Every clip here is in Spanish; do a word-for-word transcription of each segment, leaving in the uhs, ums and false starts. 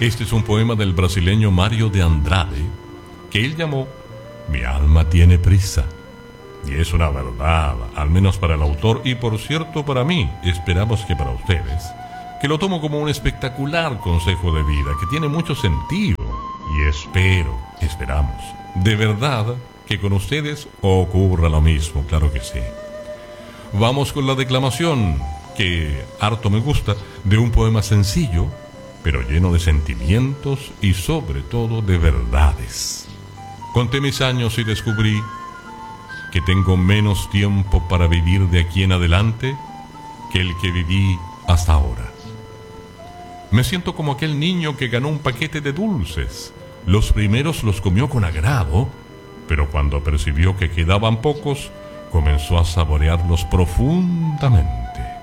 Este es un poema del brasileño Mário de Andrade, que él llamó Mi alma tiene prisa. Y es una verdad, al menos para el autor y por cierto para mí, esperamos que para ustedes, que lo tomo como un espectacular consejo de vida que tiene mucho sentido. Y espero, esperamos, de verdad, que con ustedes ocurra lo mismo, claro que sí. Vamos con la declamación, que harto me gusta, de un poema sencillo, pero lleno de sentimientos y sobre todo de verdades. Conté mis años y descubrí que tengo menos tiempo para vivir de aquí en adelante que el que viví hasta ahora. Me siento como aquel niño que ganó un paquete de dulces. Los primeros los comió con agrado, pero cuando percibió que quedaban pocos, comenzó a saborearlos profundamente.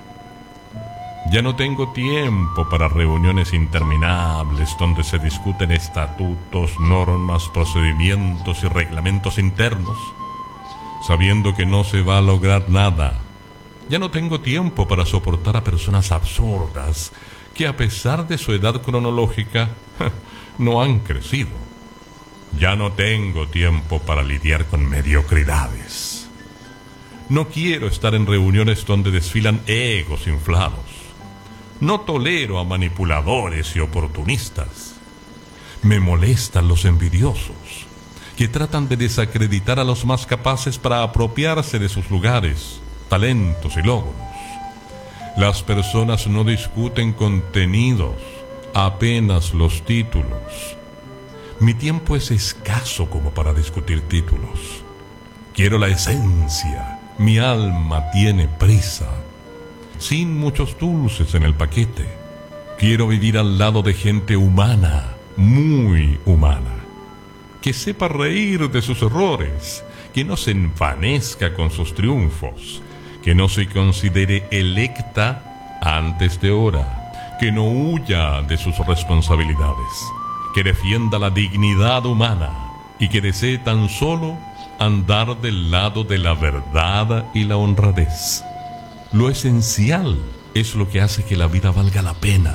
Ya no tengo tiempo para reuniones interminables donde se discuten estatutos, normas, procedimientos y reglamentos internos, sabiendo que no se va a lograr nada. Ya no tengo tiempo para soportar a personas absurdas que a pesar de su edad cronológica no han crecido. Ya no tengo tiempo para lidiar con mediocridades. No quiero estar en reuniones donde desfilan egos inflados. No tolero a manipuladores y oportunistas. Me molestan los envidiosos, que tratan de desacreditar a los más capaces para apropiarse de sus lugares, talentos y logros. Las personas no discuten contenidos, apenas los títulos. Mi tiempo es escaso como para discutir títulos. Quiero la esencia. Mi alma tiene prisa, sin muchos dulces en el paquete. Quiero vivir al lado de gente humana, muy humana, que sepa reír de sus errores, que no se envanezca con sus triunfos, que no se considere electa antes de hora, que no huya de sus responsabilidades, que defienda la dignidad humana y que desee tan solo andar del lado de la verdad y la honradez. Lo esencial es lo que hace que la vida valga la pena.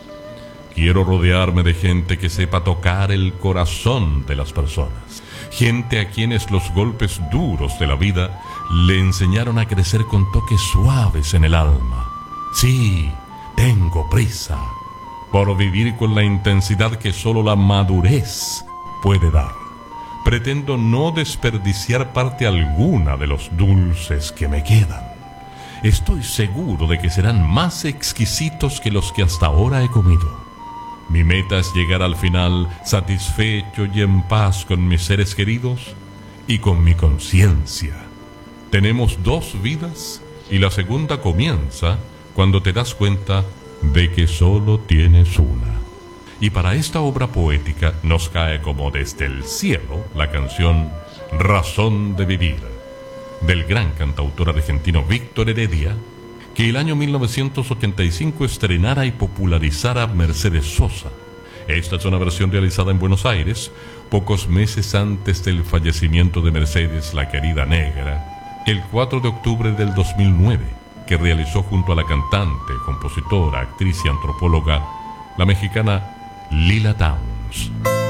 Quiero rodearme de gente que sepa tocar el corazón de las personas, gente a quienes los golpes duros de la vida le enseñaron a crecer con toques suaves en el alma. Sí, tengo prisa por vivir con la intensidad que solo la madurez puede dar. Pretendo no desperdiciar parte alguna de los dulces que me quedan. Estoy seguro de que serán más exquisitos que los que hasta ahora he comido. Mi meta es llegar al final satisfecho y en paz con mis seres queridos y con mi conciencia. Tenemos dos vidas y la segunda comienza cuando te das cuenta de que solo tienes una. Y para esta obra poética nos cae como desde el cielo la canción Razón de Vivir, del gran cantautor argentino Víctor Heredia, que el año mil novecientos ochenta y cinco estrenara y popularizara Mercedes Sosa. Esta es una versión realizada en Buenos Aires, pocos meses antes del fallecimiento de Mercedes, la querida negra, el cuatro de octubre del dos mil nueve, que realizó junto a la cantante, compositora, actriz y antropóloga, la mexicana Lila Downs.